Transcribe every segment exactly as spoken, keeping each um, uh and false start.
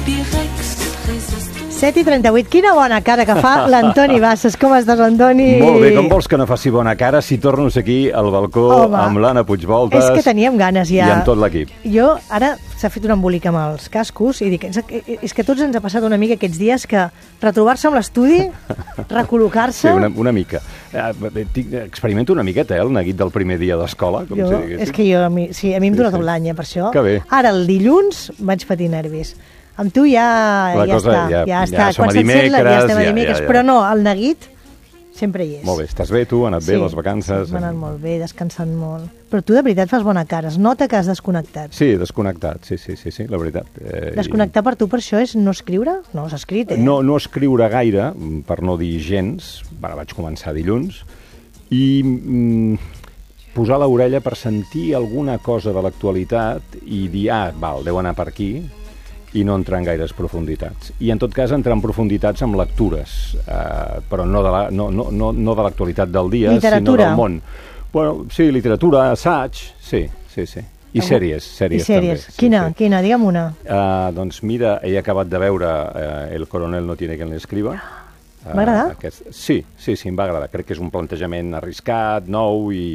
set i trenta-vuit. Quina bona cara que fa l'Antoni Bassas. Com estàs, Antoni? Molt bé, com vols que no faci bona cara si torno a ser aquí al balcó Home, amb l'Anna Puigvoltes és que teníem ganes ja. I amb tot l'equip. Jo, ara s'ha fet un embolic amb els cascos i dic, és que tots ens ha passat una mica aquests dies que retrobar-se amb l'estudi, recol·locar-se... Sí, una, una mica. Experimento una miqueta, eh, el neguit del primer dia d'escola. Com jo, si diguéssim. És que jo, sí, a mi em dura sí, tot sí. l'any, eh, per això. Que bé. Ara, el dilluns, vaig patir nervis. Amb tu ja, la ja cosa, està, ja, ja, ja està. som Quan a dimecres, ja estem a dimecres, ja, ja. però no, el neguit sempre hi és. Molt bé, estàs bé tu? Han anat sí, bé les vacances? Sí, m'han anat molt bé, descansant molt. Però tu de veritat fas bona cara, es nota que has desconnectat. Sí, desconnectat, sí, sí, sí, sí la veritat. Eh, Desconnectar per tu per això és no escriure? No, s'ha escrit, eh? No, no escriure gaire, per no dir gens, bueno, vaig començar dilluns, i mm, posar l'orella per sentir alguna cosa de l'actualitat i dir, ah, val, deu anar per aquí, i no entrar en gaires profunditats. I en tot cas entrar en profunditats amb lectures, eh, però no de la, no, no, no, no de l'actualitat del dia, literatura. Sinó del món. Bueno, sí, literatura, assaig, sí, sí, sí. I oh. sèries, sèries, I sèries. també. Quina, sí, sí. quina, digue'm una. Uh, doncs mira, he acabat de veure uh, El coronel no tiene quien le escriba. Uh, va agradar? Aquest... Sí, sí, sí, em va agradar. Crec que és un plantejament arriscat, nou i,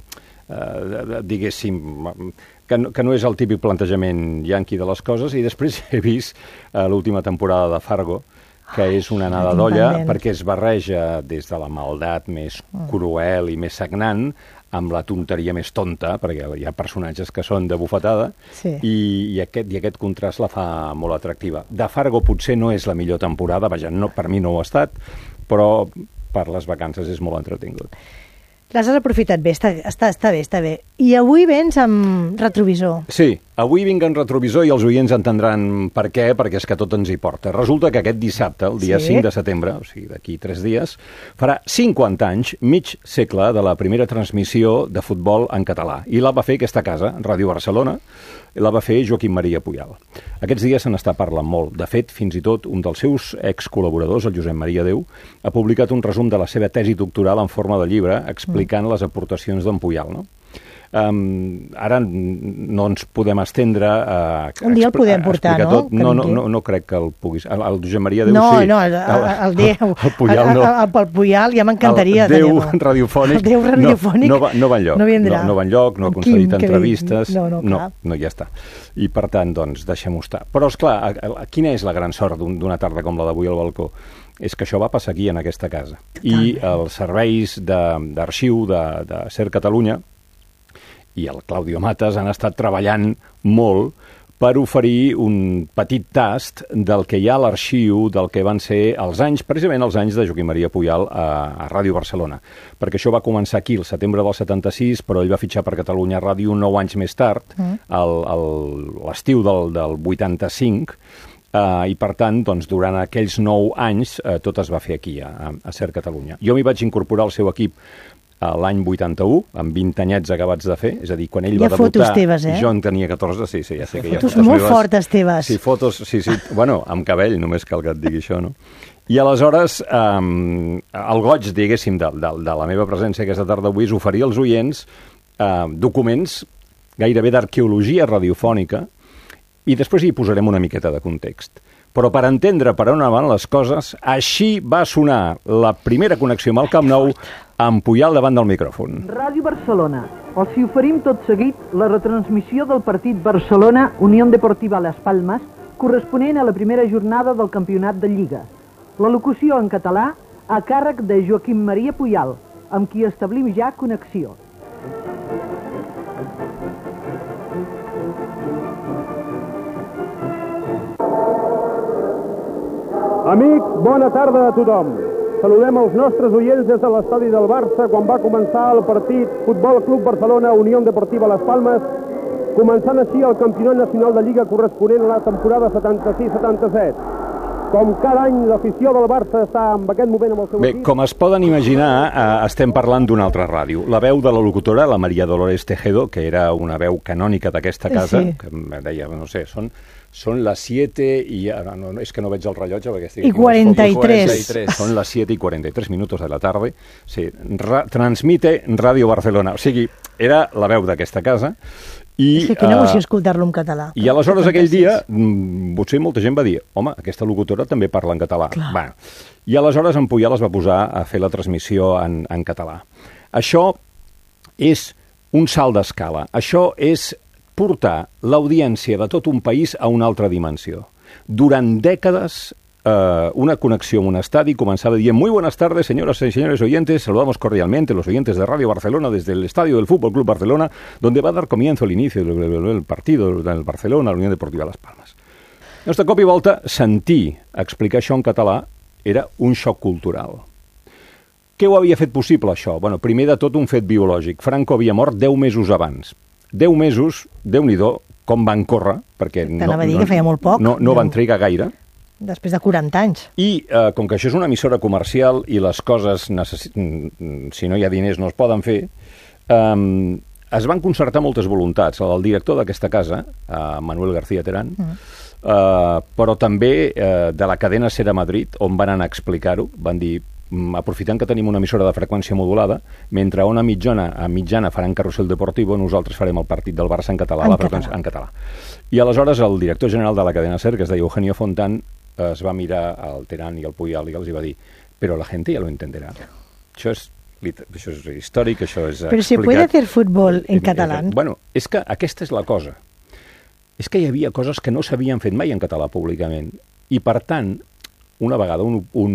uh, diguéssim... Que no, que no és el típic plantejament yanqui de les coses, i després he vist uh, l'última temporada de Fargo, que és una anada d'olla, perquè es barreja des de la maldat més cruel i més sagnant amb la tonteria més tonta, perquè hi ha personatges que són de bufetada, sí. i, i, aquest, i aquest contrast la fa molt atractiva. De Fargo potser no és la millor temporada, vaja, no, per mi no ho ha estat, però per les vacances és molt entretingut. Les has aprofitat bé, està, està, està bé, està bé. I avui vens amb retrovisor. Sí, avui vinc en retrovisor i els oients entendran per què, perquè és que tot ens hi porta. Resulta que aquest dissabte, el dia sí. cinc de setembre, o sigui, d'aquí tres dies, farà cinquanta anys, mig segle, de la primera transmissió de futbol en català. I la va fer aquesta casa, Ràdio Barcelona, la va fer Joaquim Maria Puyal. Aquests dies se n'està parlant molt. De fet, fins i tot un dels seus ex-col·laboradors, el Josep Maria Déu, ha publicat un resum de la seva tesi doctoral en forma de llibre explicant mm. les aportacions d'en Puyal, no? Um, ara no ens podem estendre a, a, un dia el podem portar, no? Tot. No, no, no, no crec que el puguis. El, el Josep Maria Déu no, sí. No, el, el, el Déu. El Puyal no. El, el, el Puyal ja m'encantaria. El Déu radiofònic. El Déu radiofònic. No, no, va, no va enlloc. No vindrà. No, no va enlloc, no ha concedit entrevistes. No, no, no, no, ja està. I per tant, doncs, deixem-ho estar. Però, esclar, quina és la gran sort d'una tarda com la d'avui al balcó? És que això va passar aquí, en aquesta casa. I els serveis d'arxiu de, de, de Ser Catalunya i el Claudio Matas han estat treballant molt per oferir un petit tast del que hi ha a l'arxiu del que van ser els anys, precisament els anys de Joaquim Maria Puyal a, a Ràdio Barcelona. Perquè això va començar aquí, el setembre del setanta-sis, però ell va fitxar per Catalunya Ràdio nou anys més tard, mm. l'estiu del, del vuitanta-cinc, Uh, i per tant, doncs, durant aquells nou anys uh, tot es va fer aquí, a, a Ser Catalunya. Jo m'hi vaig incorporar al seu equip uh, l'any vuitanta-u, amb vint anyets acabats de fer, és a dir, quan ell hi va debutar, teves, eh? jo en tenia catorze, sí, sí, ja sé que hi ha fotos molt meves... fortes teves. Sí, fotos, sí, sí, bueno, amb cabell, només cal que et digui això, no? I aleshores, um, el goig, diguéssim, de, de, de la meva presència aquesta tarda avui és oferir als oients uh, documents gairebé d'arqueologia radiofònica, i després hi posarem una miqueta de context. Però per entendre per on van les coses, així va sonar la primera connexió amb el Camp Nou amb Puyal davant del micròfon. Ràdio Barcelona. Els hi oferim tot seguit la retransmissió del partit Barcelona Unió Deportiva Les Palmes, corresponent a la primera jornada del campionat de Lliga. La locució en català a càrrec de Joaquim Maria Puyal, amb qui establim ja connexió. Amics, bona tarda a tothom. Saludem els nostres oients des de l'estadi del Barça quan va començar el partit Futbol Club Barcelona Unió Deportiva Les Palmes, començant així el campionat nacional de Lliga corresponent a la temporada setanta-sis setanta-set. Com cada any, l'afició del Barça està en aquest moment amb el seu Bé, equip. com es poden imaginar, eh, estem parlant d'una altra ràdio. La veu de la locutora, la Maria Dolores Tejedo, que era una veu canònica d'aquesta casa, sí. que em deia, no sé, són... Són les siete i... No, no, és que no veig el rellotge perquè estic... I quaranta y tres. Són les siete y cuarenta y tres minutos de la tarde. Sí, ra, transmite Radio Barcelona. O sigui, era la veu d'aquesta casa I, és que quina emoció uh, escoltar-lo en català. I aleshores aquell dia, potser molta gent va dir, home, aquesta locutora també parla en català. Va. I aleshores en Puyol es va posar a fer la transmissió en, en català. Això és un salt d'escala. Això és portar l'audiència de tot un país a una altra dimensió. Durant dècades, Uh, una connexió amb un estadi comenzaba dient muy buenas tardes, señoras y señores oyentes, saludamos cordialmente los oyentes de Radio Barcelona desde el estadio del Fútbol Club Barcelona, donde va a dar comienzo el inicio del, del partido del Barcelona, la Unión Deportiva Las Palmas. Llavors, de cop i volta, sentir explicar això en català era un xoc cultural. Què ho havia fet possible, això? Bueno, primer de tot, un fet biològic. Franco havia mort deu mesos abans. Deu mesos, Déu-n'hi-do, com van córrer, perquè no, no, dir que feia molt poc. no, no van trigar gaire. Després de quaranta anys. I eh, com que això és una emissora comercial i les coses, necessi... si no hi ha diners no es poden fer, eh, es van concertar moltes voluntats. El director d'aquesta casa, eh, Manuel García Terán, mm. eh, però també eh, de la cadena Ser a Madrid, on van anar a explicar-ho, van dir, aprofitant que tenim una emissora de freqüència modulada, mentre una mitjana, a mitjana faran Carrusel Deportivo, nosaltres farem el partit del Barça en català, en la freqüència en català. I aleshores el director general de la cadena Ser, que es deia Eugenio Fontán, es va mirar al Terán i al Puyol i els va dir, però la gent ja lo entenderà. Això és, això és històric, això és Però explicat. se puede hacer fútbol en català? Bueno, és que aquesta és la cosa. És que hi havia coses que no s'havien fet mai en català públicament. I, per tant, una vegada un, un,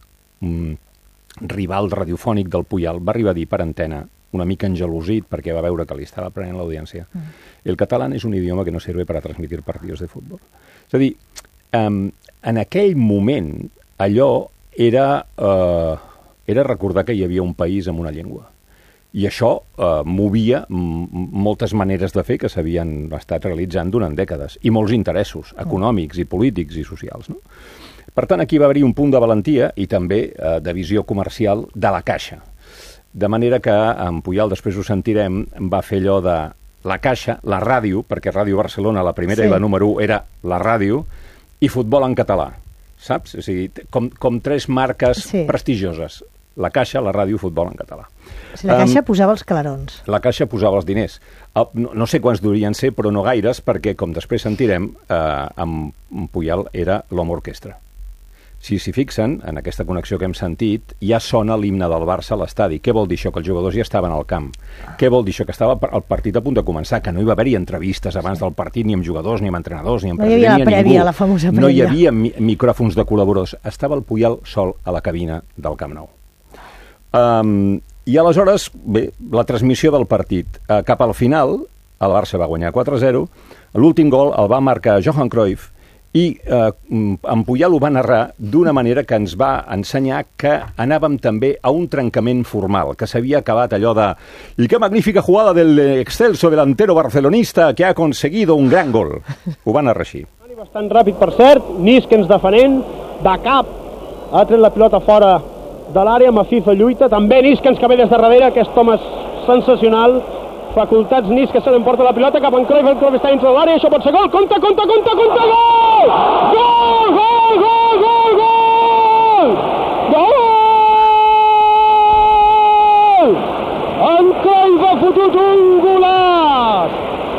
un rival radiofònic del Puyol va arribar a dir per antena, una mica engelosit, perquè va veure que li estava prenent l'audiència. Mm. El català és un idioma que no sirve para transmitir partidos de fútbol. És a dir, um, en aquell moment, allò era, eh, era recordar que hi havia un país amb una llengua. I això eh, movia moltes maneres de fer que s'havien estat realitzant durant dècades, i molts interessos econòmics i polítics i socials. No? Per tant, aquí va haver-hi un punt de valentia i també eh, de visió comercial de la Caixa. De manera que en Puyol, després ho sentirem, va fer allò de la Caixa, la ràdio, perquè Ràdio Barcelona, la primera sí. i la número u, era la ràdio, i futbol en català, saps? O sigui, com, com tres marques sí. prestigioses. La Caixa, la ràdio, futbol en català. O sigui, la Caixa um, posava els clarons. La Caixa posava els diners. Uh, no, no sé quants durien ser, però no gaires, perquè, com després sentirem, uh, amb Puyol era l'home orquestra. Si s'hi fixen, en aquesta connexió que hem sentit, ja sona l'himne del Barça a l'estadi. Què vol dir això? Que els jugadors ja estaven al camp. Què vol dir això? Que estava el partit a punt de començar, que no hi va haver-hi entrevistes abans del partit, ni amb jugadors, ni amb entrenadors, ni amb president, ni amb ningú. No hi havia la prèvia, la famosa prèvia. No hi havia mi micròfons de col·laboradors. Estava el Puyol sol a la cabina del Camp Nou. Um, I aleshores, bé, la transmissió del partit. Uh, cap al final, el Barça va guanyar quatre a zero, l'últim gol el va marcar Johan Cruyff, i eh, en Puyol ho va narrar d'una manera que ens va ensenyar que anàvem també a un trencament formal, que s'havia acabat allò de «I qué magnífica jugada del excelso delantero barcelonista que ha conseguido un gran gol». Ho va narrar així. Bastant ràpid, per cert, Niskens defenent, de cap, ha tret la pilota fora de l'àrea, amb Afifa lluita, també Niskens que ve des de darrere, aquest home és sensacional, facultats Nis que se l'emporta la pilota cap en Cruyff, el Cruyff està dintre de l'àrea, això pot ser gol, compta, compta, compta, compta, gol! Gol, gol, gol, gol, gol! Gol! En Cruyff ha fotut un golaç!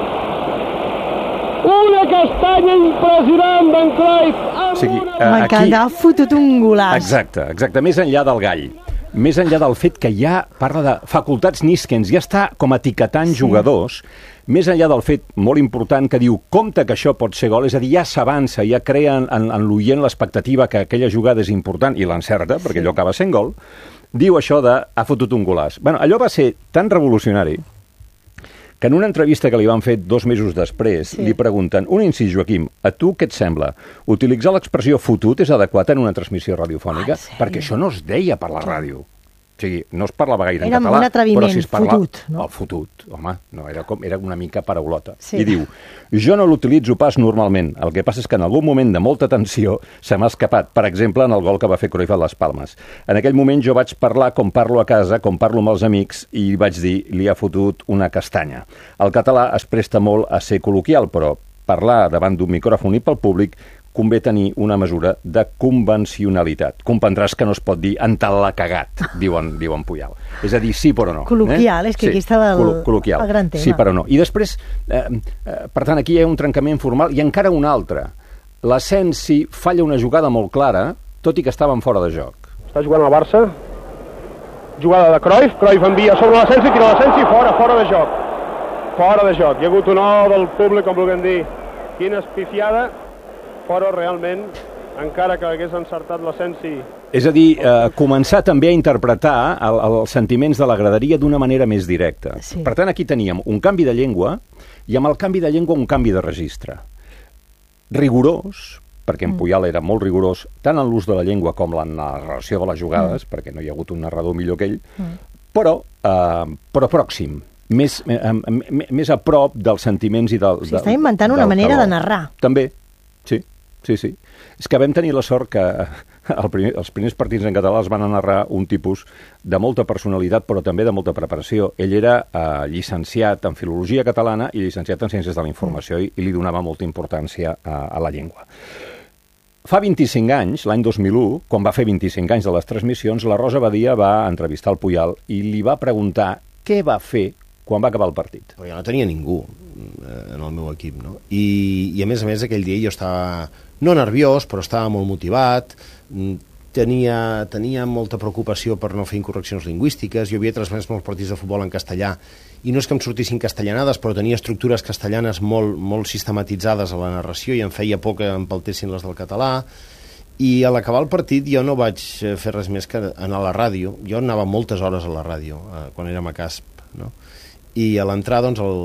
Una castanya impressionant d'en Cruyff! O sigui, eh, M'encanta, ha fotut un golaç. Exacte, exacte, més enllà del gall. Més enllà del fet que ja parla de facultats Niskens, ja està com etiquetant sí. jugadors, més enllà del fet molt important que diu compte que això pot ser gol, és a dir, ja s'avança, ja crea en, en, en l'oient l'expectativa que aquella jugada és important, i l'encerta, perquè sí. allò acaba sent gol, diu això de ha fotut un golaç. Bueno, allò va ser tan revolucionari que en una entrevista que li van fer dos mesos després, sí. li pregunten, un incís, Joaquim, a tu què et sembla? Utilitzar l'expressió fotut és adequat en una transmissió radiofònica? Ah, perquè això no es deia per la ràdio. O sigui, no es parlava gaire era en català, un atreviment, però si es parla... fotut, no? El fotut, home, no, era, com, era una mica paraulota. Sí. I diu, jo no l'utilitzo pas normalment, el que passa és que en algun moment de molta tensió se m'ha escapat, per exemple, en el gol que va fer Cruyff a les Palmes. En aquell moment jo vaig parlar com parlo a casa, com parlo amb els amics, i vaig dir, li ha fotut una castanya. El català es presta molt a ser col·loquial, però parlar davant d'un micròfon i pel públic convé tenir una mesura de convencionalitat. Comprendràs que no es pot dir en tal l'ha cagat, diuen, diuen Puyal. És a dir, sí però no. Col·loquial, eh? és que sí, aquí estava el, col·loquial. el gran tema. Sí però no. I després, eh, eh, per tant, aquí hi ha un trencament formal i encara un altre. L'Asensi falla una jugada molt clara, tot i que estaven fora de joc. Està jugant el Barça. Jugada de Cruyff. Cruyff envia sobre l'Asensi, tira l'Asensi, fora, fora de joc. Fora de joc. Hi ha hagut un o del públic, com vulguem dir. Quina espifiada, però realment, encara que hagués encertat l'Asensi... És a dir, eh, començar també a interpretar el, els sentiments de la graderia d'una manera més directa. Sí. Per tant, aquí teníem un canvi de llengua i amb el canvi de llengua un canvi de registre. Rigorós, perquè en Puyal era molt rigorós, tant en l'ús de la llengua com la narració de les jugades, mm. perquè no hi ha hagut un narrador millor que ell, mm. però, eh, però pròxim, més, eh, més a prop dels sentiments i del... Sí, està inventant una manera de narrar. També, sí, sí, sí. És que vam tenir la sort que el primer, els primers partits en català els van narrar un tipus de molta personalitat, però també de molta preparació. Ell era eh, llicenciat en Filologia Catalana i llicenciat en Ciències de la Informació mm. i, i li donava molta importància a, a la llengua. Fa vint-i-cinc anys, l'any dos mil u, quan va fer vint-i-cinc anys de les transmissions, la Rosa Badia va entrevistar el Puyal i li va preguntar què va fer quan va acabar el partit. Però jo no tenia ningú eh, en el meu equip, no? I, I a més a més aquell dia jo estava, no nerviós, però estava molt motivat, tenia, tenia molta preocupació per no fer incorreccions lingüístiques, jo havia transmès molts partits de futbol en castellà, i no és que em sortissin castellanades, però tenia estructures castellanes molt, molt sistematitzades a la narració i em feia por que em paltessin les del català, i a l'acabar el partit jo no vaig fer res més que anar a la ràdio. Jo anava moltes hores a la ràdio, eh, quan érem a Casp, no? I a l'entrar, doncs, el,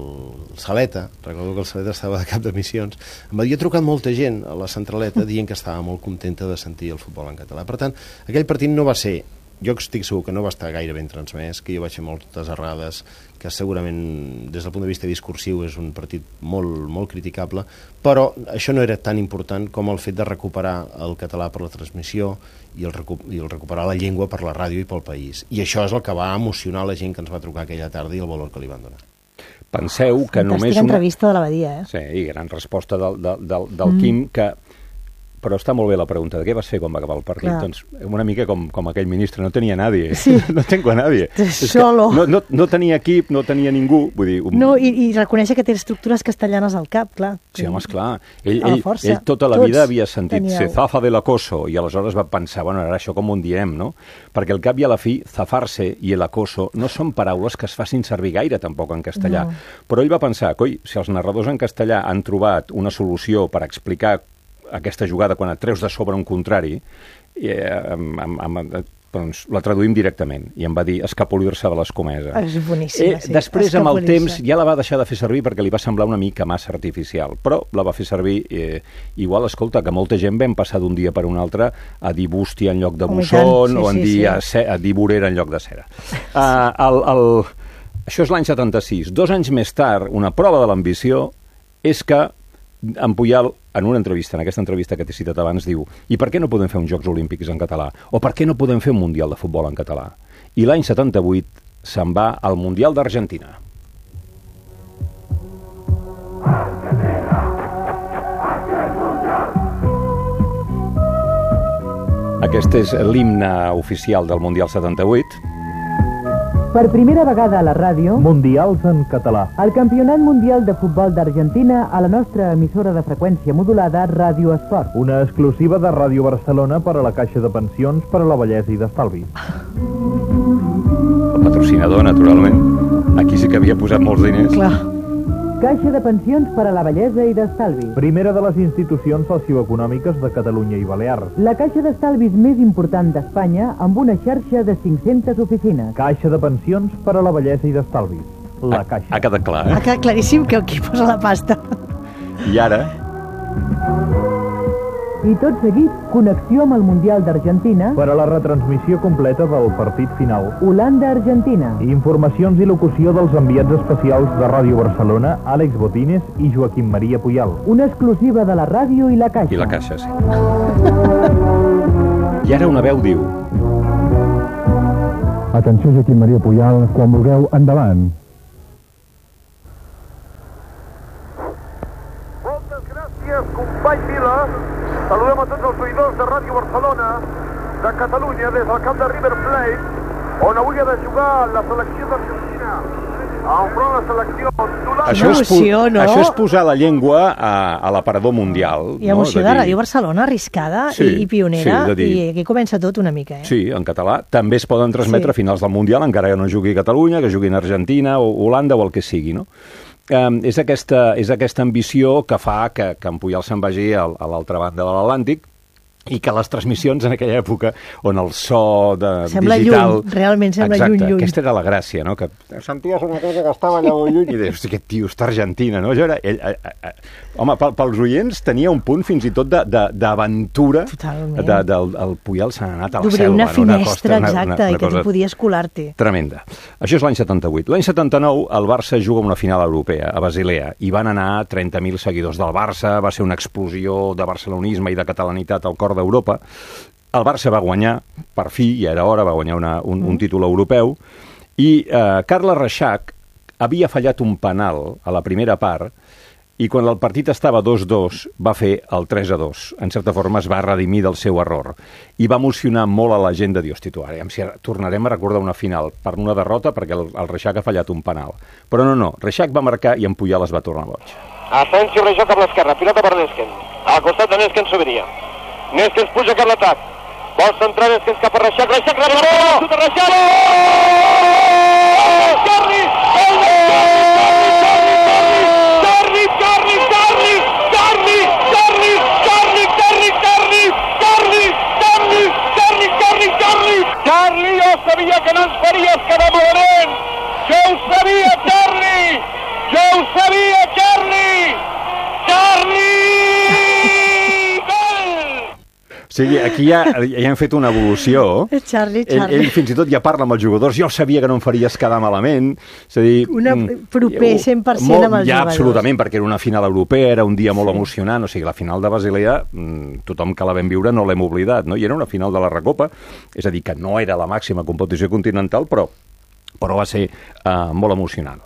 el Saleta, recordo que el Saleta estava de cap de missions, em havia trucat molta gent a la centraleta dient que estava molt contenta de sentir el futbol en català. Per tant, aquell partit no va ser, jo estic segur que no va estar gaire ben transmès, que jo vaig fer moltes errades, que segurament des del punt de vista discursiu és un partit molt, molt criticable, però això no era tan important com el fet de recuperar el català per la transmissió i el, recu i el recuperar la llengua per la ràdio i pel país. I això és el que va emocionar la gent que ens va trucar aquella tarda i el valor que li van donar. Penseu que Fantàstica només... Una entrevista de la Badia, eh? Sí, i gran resposta del, del, del, del mm. Quim, que... Però està molt bé la pregunta, de què vas fer quan va acabar el partit? Clar. Doncs una mica com, com aquell ministre, no tenia nadie, sí. no tengo a nadie. Solo. No, no, no tenia equip, no tenia ningú. Vull dir, un... No, i, i reconèixer que té estructures castellanes al cap, clar. Sí, home, esclar. Ell, ell, ell tota la Tots vida havia sentit teníeu... se zafa de l'acoso, i aleshores va pensar, bueno, ara això com ho diem, no? Perquè al cap i a la fi, zafar-se i el acoso no són paraules que es facin servir gaire tampoc en castellà. No. Però ell va pensar, coi, si els narradors en castellà han trobat una solució per explicar aquesta jugada quan et treus de sobre un contrari, eh, amb, amb, amb, doncs la traduïm directament, i em va dir escapolir-se de l'escomesa. És boníssima, eh, sí. Després, amb el temps, ja la va deixar de fer servir perquè li va semblar una mica massa artificial, però la va fer servir, eh, igual, escolta, que molta gent vam passar d'un dia per un altre a dir bústia en lloc de busson, sí, o en sí, dir, sí. a, a dir vorera en lloc de cera. Uh, el, el, això és l'any setanta-sis. Dos anys més tard, una prova de l'ambició és que en Puyal, en una entrevista, en aquesta entrevista que t'he citat abans, diu: i per què no podem fer uns Jocs Olímpics en català? O per què no podem fer un Mundial de Futbol en català? I l'any setanta-vuit se'n va al Mundial d'Argentina. Aquest és l'himne oficial del Mundial setanta-vuit. Per primera vegada a la ràdio, Mundials en català. el Campionat Mundial de Futbol d'Argentina a la nostra emissora de freqüència modulada Ràdio Esport. Una exclusiva de Ràdio Barcelona per a la Caixa de Pensions per a la Vellesa i d'Estalvi. El patrocinador, naturalment. Aquí sí que havia posat molts diners. Clar. Caixa de Pensions per a la Vellesa i d'Estalvi. Primera de les institucions socioeconòmiques de Catalunya i Balears. La caixa d'estalvis més important d'Espanya amb una xarxa de cinc-centes oficines. Caixa de Pensions per a la Vellesa i d'Estalvi. La ha, Caixa. Ha quedat clar, eh? Ha quedat claríssim que aquí posa la pasta. I ara... I tot seguit, connexió amb el Mundial d'Argentina per a la retransmissió completa del partit final. Holanda-Argentina. Informacions i locució dels enviats especials de Ràdio Barcelona, Àlex Botines i Joaquim Maria Puyal. Una exclusiva de la ràdio i la Caixa. I la Caixa, sí. I ara una veu diu... Atenció, Joaquim Maria Puyal, quan vulgueu, endavant. Moltes gràcies, company Vila. saludem a tots els oïdors de Ràdio Barcelona, de Catalunya, des del camp de River Plate, on avui ha de jugar la selecció d'Argentina enfront la selecció d'Holanda. Això, és emoció, no? això és posar la llengua a, a l'aparador mundial. I emoció no? de Ràdio Barcelona, arriscada sí, i, i pionera, sí, dir... i aquí comença tot una mica. Eh? Sí, en català. També es poden transmetre sí. a finals del Mundial, encara que no jugui Catalunya, que juguin Argentina o Holanda o el que sigui, no? Um, és, aquesta, és aquesta ambició que fa que, que en Puyol se'n vagi a, a l'altra banda de l'Atlàntic, i que les transmissions en aquella època on el so de sembla digital... Lluny, realment sembla exacte, lluny, lluny. Aquesta era la gràcia, no? Que senties una cosa que estava allà lluny i deies, hosti, aquest tio està argentina, no? Jo era... Ell, eh, eh, home, pel, pels oients tenia un punt fins i tot d'aventura. Totalment. De, del, el Puyol s'ha anat a la D'obrir selva. una finestra, una costa, una, exacte, una, una i que tu podies colar-te. Tremenda. Això és l'any setanta-vuit. L'any setanta-nou el Barça juga una final europea a Basilea i van anar trenta mil seguidors del Barça, va ser una explosió de barcelonisme i de catalanitat al cor d'Europa. El Barça va guanyar, per fi, ja era hora, va guanyar una, un, un títol europeu, i eh, Carles Reixac havia fallat un penal a la primera part, i quan el partit estava dos dos va fer el tres a dos. En certa forma es va redimir del seu error. I va emocionar molt a la gent de dir, hosti, tu, ara si tornarem a recordar una final per una derrota perquè el, el Reixac ha fallat un penal. Però no, no, Reixac va marcar i en Puyol es va tornar boig. Asensio Reixac per l'esquerra, pilota per Nesken. Al costat de Nesken Soberia. Nesken puja cap l'atac. Vol centrar Nesken cap a Reixac. Reixac rep la bola. Xut de Reixac. Charli! Charli! Charli! Charli! Charli! Charli! Charli! Charli! Charli! Charli! Charli! Charli! Charli! Charli! Charli, jo sabia que no ens faries quedar malament. Jo ho sabia, Charli! Jo ho sabia, Charli! Charli! O sigui, aquí ja, ja hem fet una evolució. Charlie, ell, Charlie. ell fins i tot ja parla amb els jugadors. Jo sabia que no em faries quedar malament. És a dir, una proper cent per cent molt, amb els ja, jugadors. absolutament, perquè era una final europea, era un dia molt Sí. emocionant. O sigui, la final de Basilea, tothom que la vam viure no l'hem oblidat, no? I era una final de la Recopa, és a dir, que no era la màxima competició continental, però, però va ser uh, molt emocionant.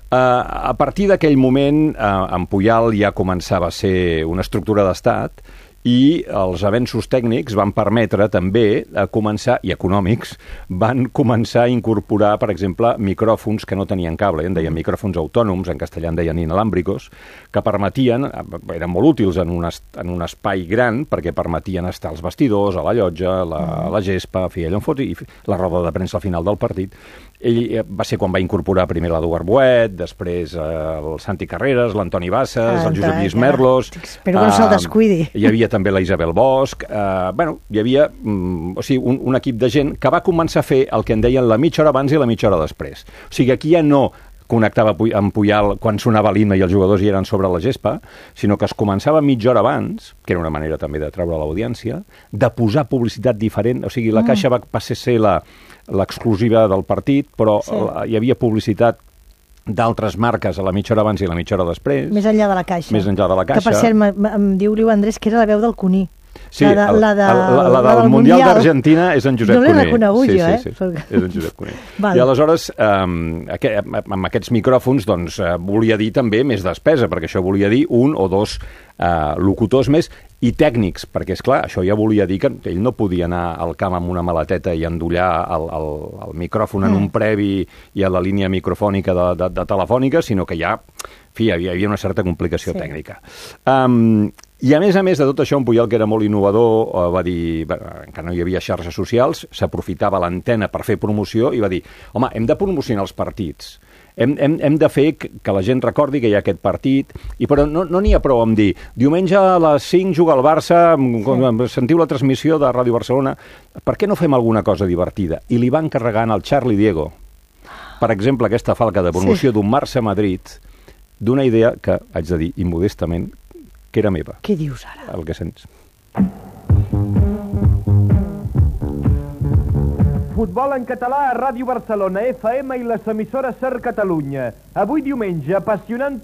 Uh, a partir d'aquell moment, uh, en Puyol ja començava a ser una estructura d'estat, i els avenços tècnics van permetre també a començar, i econòmics, van començar a incorporar, per exemple, micròfons que no tenien cable, en deien micròfons autònoms, en castellà en deien inalámbricos, que permetien, eren molt útils en un, en un espai gran, perquè permetien estar als vestidors, a la llotja, a la, a la gespa, a fer allò en fot, i la roda de premsa al final del partit. Ell va ser quan va incorporar primer l'Eduard Boet, després eh, el Santi Carreras, l'Antoni Bassas, el Josep Lluís Merlos... Espero que no se'l descuidi. Hi havia també la Isabel Bosch, eh, bueno, hi havia mm, o sigui, un, un equip de gent que va començar a fer el que en deien la mitja hora abans i la mitja hora després. O sigui, aquí ja no connectava amb Puyol quan sonava l'himne i els jugadors hi eren sobre la gespa, sinó que es començava mitja hora abans, que era una manera també de treure l'audiència, de posar publicitat diferent, o sigui, la mm. Caixa va passar a ser la l'exclusiva del partit, però sí. la, hi havia publicitat d'altres marques a la mitja hora abans i la mitja hora després. Més enllà de la Caixa. Més enllà de la Caixa. Que, per cert, em diu Liu Andrés que era la veu del Cuní. Sí, la, de, la, de, el, la, la, la del Mundial d'Argentina és en Josep Cuní. No l'he reconegut sí, jo, eh? Sí, sí, sí. És en Josep Cuní. Vale. I aleshores, um, aquest, amb aquests micròfons, doncs, uh, volia dir també més despesa, perquè això volia dir un o dos uh, locutors més i tècnics, perquè, és clar, això ja volia dir que ell no podia anar al camp amb una maleteta i endollar el, el, el micròfon en mm. un previ i a la línia microfònica de, de, de telefònica, sinó que ja, en fi, hi havia una certa complicació sí. tècnica. Um, I a més a més de tot això, en Puyol, que era molt innovador, va dir, que no hi havia xarxes socials, s'aprofitava l'antena per fer promoció i va dir, home, hem de promocionar els partits. Hem, hem, hem de fer que la gent recordi que hi ha aquest partit, i però no n'hi no ha prou amb dir diumenge a les cinc juga el Barça, sí. sentiu la transmissió de Ràdio Barcelona, per què no fem alguna cosa divertida? I li van carregant al Charlie Diego, per exemple, aquesta falca de promoció sí. d'un Barça-Madrid, d'una idea que, haig de dir, immodestament, que era meva. Què dius ara? El que sents. Futbol en català a Ràdio Barcelona, F M i les emissores Ser Catalunya. Avui diumenge, apassionant